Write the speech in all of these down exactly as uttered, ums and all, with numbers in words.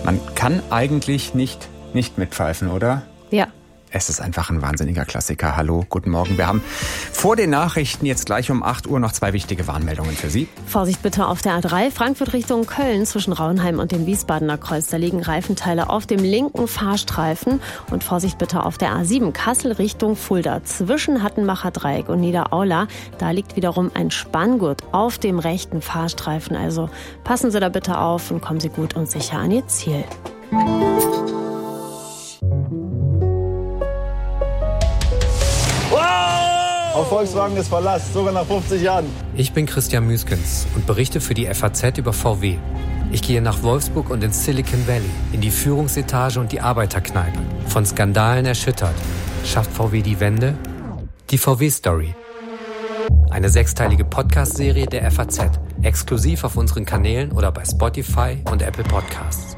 Man kann eigentlich nicht, nicht mitpfeifen, oder? Ja. Es ist einfach ein wahnsinniger Klassiker. Hallo, guten Morgen. Wir haben vor den Nachrichten jetzt gleich um acht Uhr noch zwei wichtige Warnmeldungen für Sie. Vorsicht bitte auf der A drei, Frankfurt Richtung Köln zwischen Rauenheim und dem Wiesbadener Kreuz. Da liegen Reifenteile auf dem linken Fahrstreifen. Und Vorsicht bitte auf der A sieben, Kassel Richtung Fulda zwischen Hattenbacher Dreieck und Niederaula. Da liegt wiederum ein Spanngurt auf dem rechten Fahrstreifen. Also passen Sie da bitte auf und kommen Sie gut und sicher an Ihr Ziel. Auf Volkswagen ist Verlass, sogar nach fünfzig Jahren. Ich bin Christian Müskens und berichte für die F A Z über V W. Ich gehe nach Wolfsburg und ins Silicon Valley, in die Führungsetage und die Arbeiterkneipe. Von Skandalen erschüttert. Schafft V W die Wende? Die V W-Story. Eine sechsteilige Podcast-Serie der F A Z. Exklusiv auf unseren Kanälen oder bei Spotify und Apple Podcasts.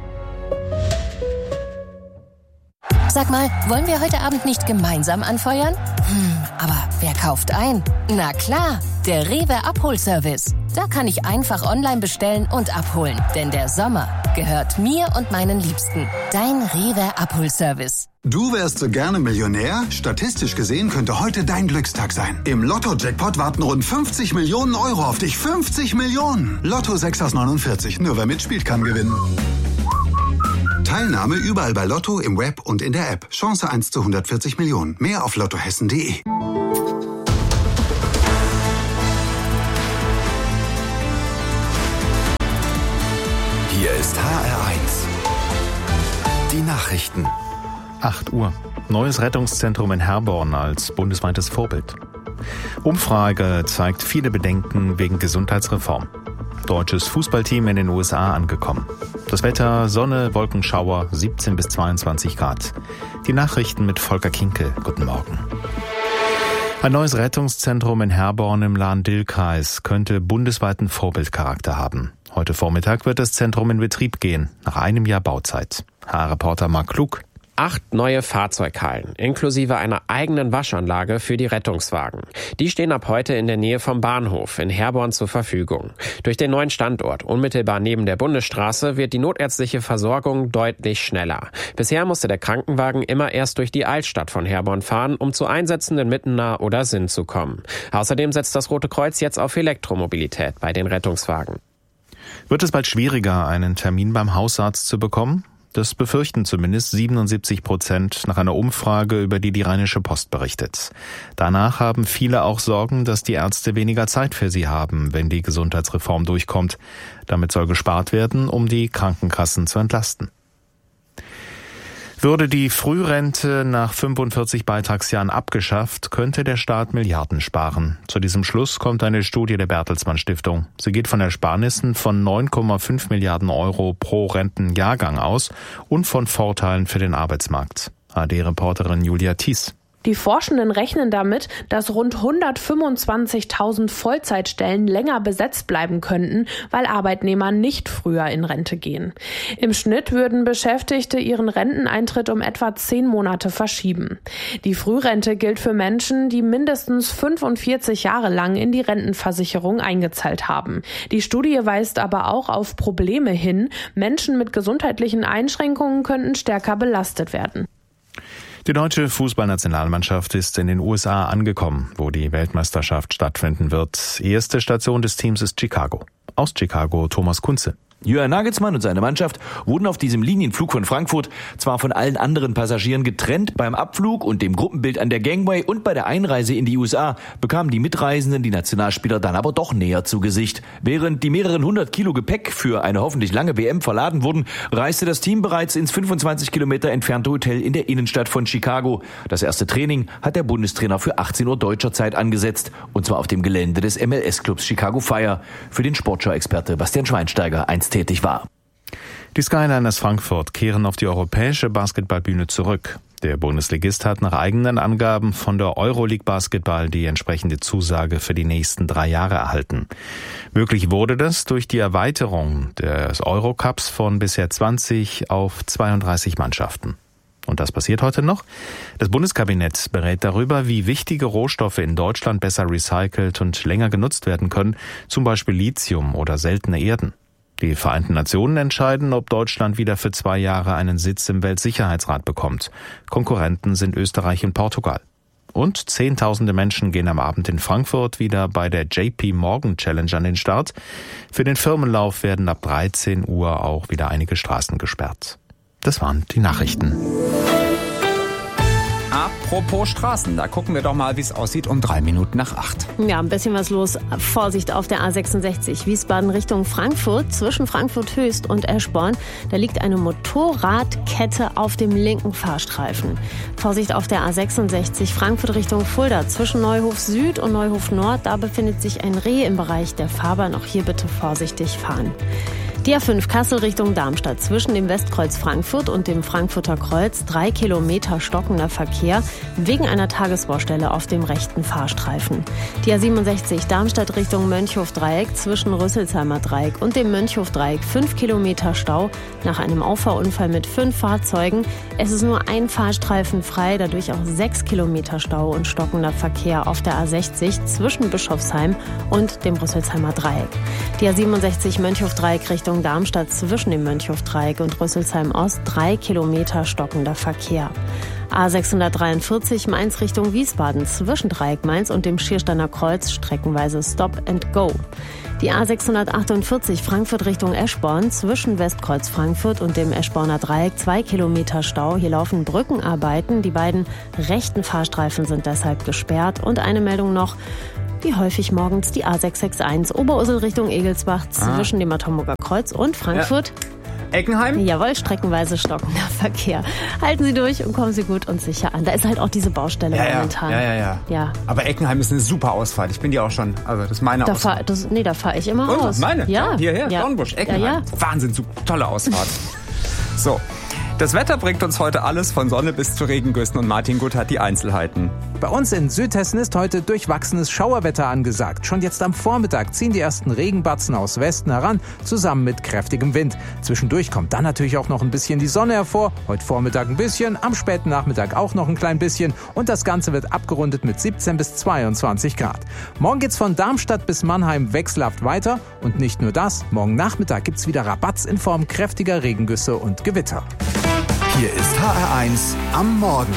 Sag mal, wollen wir heute Abend nicht gemeinsam anfeuern? Hm, aber wer kauft ein? Na klar, der Rewe Abholservice. Da kann ich einfach online bestellen und abholen. Denn der Sommer gehört mir und meinen Liebsten. Dein Rewe Abholservice. Du wärst so gerne Millionär? Statistisch gesehen könnte heute dein Glückstag sein. Im Lotto-Jackpot warten rund fünfzig Millionen Euro auf dich. fünfzig Millionen! Lotto sechs aus neunundvierzig. Nur wer mitspielt, kann gewinnen. Teilnahme überall bei Lotto, im Web und in der App. Chance eins zu hundertvierzig Millionen. Mehr auf lottohessen punkt de. Hier ist H R eins. Die Nachrichten. acht Uhr. Neues Rettungszentrum in Herborn als bundesweites Vorbild. Umfrage zeigt viele Bedenken wegen Gesundheitsreform. Deutsches Fußballteam in den U S A angekommen. Das Wetter, Sonne, Wolkenschauer, siebzehn bis zweiundzwanzig Grad. Die Nachrichten mit Volker Kinkel. Guten Morgen. Ein neues Rettungszentrum in Herborn im Lahn-Dill-Kreis könnte bundesweiten Vorbildcharakter haben. Heute Vormittag wird das Zentrum in Betrieb gehen, nach einem Jahr Bauzeit. H R-Reporter Marc Klug. Acht neue Fahrzeughallen, inklusive einer eigenen Waschanlage für die Rettungswagen. Die stehen ab heute in der Nähe vom Bahnhof in Herborn zur Verfügung. Durch den neuen Standort, unmittelbar neben der Bundesstraße, wird die notärztliche Versorgung deutlich schneller. Bisher musste der Krankenwagen immer erst durch die Altstadt von Herborn fahren, um zu Einsätzen in Mittenah oder Sinn zu kommen. Außerdem setzt das Rote Kreuz jetzt auf Elektromobilität bei den Rettungswagen. Wird es bald schwieriger, einen Termin beim Hausarzt zu bekommen? Das befürchten zumindest siebenundsiebzig Prozent nach einer Umfrage, über die die Rheinische Post berichtet. Danach haben viele auch Sorgen, dass die Ärzte weniger Zeit für sie haben, wenn die Gesundheitsreform durchkommt. Damit soll gespart werden, um die Krankenkassen zu entlasten. Würde die Frührente nach fünfundvierzig Beitragsjahren abgeschafft, könnte der Staat Milliarden sparen. Zu diesem Schluss kommt eine Studie der Bertelsmann Stiftung. Sie geht von Ersparnissen von neun Komma fünf Milliarden Euro pro Rentenjahrgang aus und von Vorteilen für den Arbeitsmarkt. A D-Reporterin Julia Thies. Die Forschenden rechnen damit, dass rund hundertfünfundzwanzigtausend Vollzeitstellen länger besetzt bleiben könnten, weil Arbeitnehmer nicht früher in Rente gehen. Im Schnitt würden Beschäftigte ihren Renteneintritt um etwa zehn Monate verschieben. Die Frührente gilt für Menschen, die mindestens fünfundvierzig Jahre lang in die Rentenversicherung eingezahlt haben. Die Studie weist aber auch auf Probleme hin. Menschen mit gesundheitlichen Einschränkungen könnten stärker belastet werden. Die deutsche Fußballnationalmannschaft ist in den U S A angekommen, wo die Weltmeisterschaft stattfinden wird. Erste Station des Teams ist Chicago. Aus Chicago Thomas Kunze. Jürgen Nagelsmann und seine Mannschaft wurden auf diesem Linienflug von Frankfurt zwar von allen anderen Passagieren getrennt, beim Abflug und dem Gruppenbild an der Gangway und bei der Einreise in die U S A bekamen die Mitreisenden die Nationalspieler dann aber doch näher zu Gesicht. Während die mehreren hundert Kilo Gepäck für eine hoffentlich lange W M verladen wurden, reiste das Team bereits ins fünfundzwanzig Kilometer entfernte Hotel in der Innenstadt von Chicago. Das erste Training hat der Bundestrainer für achtzehn Uhr deutscher Zeit angesetzt, und zwar auf dem Gelände des M L S-Clubs Chicago Fire, für den Sportschau-Experte Bastian Schweinsteiger einst tätig war. Die Skyliners Frankfurt kehren auf die europäische Basketballbühne zurück. Der Bundesligist hat nach eigenen Angaben von der Euroleague Basketball die entsprechende Zusage für die nächsten drei Jahre erhalten. Möglich wurde das durch die Erweiterung des Eurocups von bisher zwanzig auf zweiunddreißig Mannschaften. Und das passiert heute noch. Das Bundeskabinett berät darüber, wie wichtige Rohstoffe in Deutschland besser recycelt und länger genutzt werden können, zum Beispiel Lithium oder seltene Erden. Die Vereinten Nationen entscheiden, ob Deutschland wieder für zwei Jahre einen Sitz im Weltsicherheitsrat bekommt. Konkurrenten sind Österreich und Portugal. Und Zehntausende Menschen gehen am Abend in Frankfurt wieder bei der J P Morgan Challenge an den Start. Für den Firmenlauf werden ab dreizehn Uhr auch wieder einige Straßen gesperrt. Das waren die Nachrichten. Apropos Straßen, da gucken wir doch mal, wie es aussieht um drei Minuten nach acht. Ja, ein bisschen was los. Vorsicht auf der A sechsundsechzig, Wiesbaden Richtung Frankfurt, zwischen Frankfurt Höchst und Eschborn. Da liegt eine Motorradkette auf dem linken Fahrstreifen. Vorsicht auf der A sechsundsechzig, Frankfurt Richtung Fulda, zwischen Neuhof Süd und Neuhof Nord. Da befindet sich ein Reh im Bereich der Fahrbahn. Auch hier bitte vorsichtig fahren. Die A fünf Kassel Richtung Darmstadt, zwischen dem Westkreuz Frankfurt und dem Frankfurter Kreuz, drei Kilometer stockender Verkehr wegen einer Tagesbaustelle auf dem rechten Fahrstreifen. Die A siebenundsechzig Darmstadt Richtung Mönchhof-Dreieck, zwischen Rüsselsheimer Dreieck und dem Mönchhof-Dreieck, fünf Kilometer Stau nach einem Auffahrunfall mit fünf Fahrzeugen. Es ist nur ein Fahrstreifen frei, dadurch auch sechs Kilometer Stau und stockender Verkehr auf der A sechzig zwischen Bischofsheim und dem Rüsselsheimer Dreieck. Die A siebenundsechzig Mönchhof-Dreieck Richtung Darmstadt, zwischen dem Mönchhof-Dreieck und Rüsselsheim Ost, drei Kilometer stockender Verkehr. A sechshundertdreiundvierzig Mainz Richtung Wiesbaden, zwischen Dreieck Mainz und dem Schiersteiner Kreuz, streckenweise Stop and Go. Die A sechshundertachtundvierzig Frankfurt Richtung Eschborn, zwischen Westkreuz Frankfurt und dem Eschborner Dreieck, zwei Kilometer Stau. Hier laufen Brückenarbeiten. Die beiden rechten Fahrstreifen sind deshalb gesperrt. Und eine Meldung noch: Wie häufig morgens die A sechshundereinundsechzig Oberursel Richtung Egelsbach, zwischen ah. dem Atommburger Kreuz und Frankfurt. Ja. Eckenheim? Jawohl, streckenweise stockender Verkehr. Halten Sie durch und kommen Sie gut und sicher an. Da ist halt auch diese Baustelle ja, momentan. Ja, ja, ja, ja. Aber Eckenheim ist eine super Ausfahrt. Ich bin die auch schon, also das ist meine da Ausfahrt. Fahr, das, nee, da fahre ich immer und, aus. Meine? Ja. ja hierher, ja. Dornbusch, Eckenheim. Ja, ja. Wahnsinn, so tolle Ausfahrt. So. Das Wetter bringt uns heute alles von Sonne bis zu Regengüssen und Martin Gutt hat die Einzelheiten. Bei uns in Südhessen ist heute durchwachsenes Schauerwetter angesagt. Schon jetzt am Vormittag ziehen die ersten Regenbatzen aus Westen heran, zusammen mit kräftigem Wind. Zwischendurch kommt dann natürlich auch noch ein bisschen die Sonne hervor. Heute Vormittag ein bisschen, am späten Nachmittag auch noch ein klein bisschen. Und das Ganze wird abgerundet mit siebzehn bis zweiundzwanzig Grad. Morgen geht's von Darmstadt bis Mannheim wechselhaft weiter. Und nicht nur das, morgen Nachmittag gibt's wieder Rabatz in Form kräftiger Regengüsse und Gewitter. Hier ist H R eins am Morgen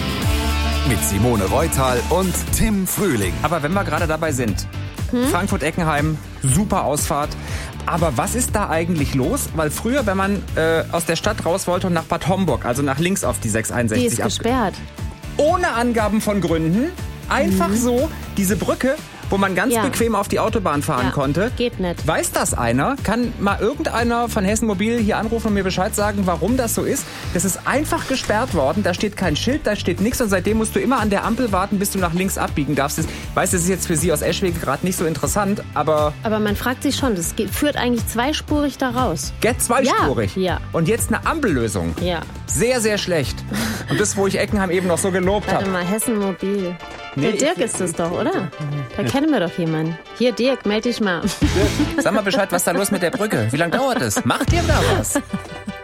mit Simone Reutal und Tim Frühling. Aber wenn wir gerade dabei sind, hm? Frankfurt-Eckenheim, super Ausfahrt. Aber was ist da eigentlich los? Weil früher, wenn man äh, aus der Stadt raus wollte und nach Bad Homburg, also nach links auf die sechshunderteinundsechzig... Die ist gesperrt. Ohne Angaben von Gründen, einfach mhm. so, diese Brücke, wo man ganz ja. bequem auf die Autobahn fahren ja, konnte. Geht nicht. Weiß das einer? Kann mal irgendeiner von Hessen Mobil hier anrufen und mir Bescheid sagen, warum das so ist? Das ist einfach gesperrt worden. Da steht kein Schild, da steht nichts. Und seitdem musst du immer an der Ampel warten, bis du nach links abbiegen darfst. Ich weiß, das ist jetzt für Sie aus Eschwege gerade nicht so interessant, aber... Aber man fragt sich schon, das geht, führt eigentlich zweispurig da raus. Geht zweispurig? Ja. ja. Und jetzt eine Ampellösung? Ja. Sehr, sehr schlecht. Und das, wo ich Eckenheim eben noch so gelobt habe. Warte mal, Hessen Mobil. Nee, der Dirk ist das doch, oder? Da ja. kennen wir doch jemanden. Hier, Dirk, melde dich mal. Sag mal Bescheid, was da los mit der Brücke? Wie lange dauert es? Macht ihr da was?